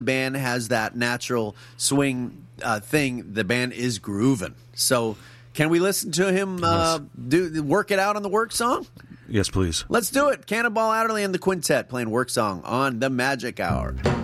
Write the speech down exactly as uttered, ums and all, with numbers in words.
band has that natural swing uh, thing. The band is grooving. So can we listen to him uh, do work it out on the work song? Yes, please. Let's do it. Cannonball Adderley and the Quintet playing work song on the Magic Hour.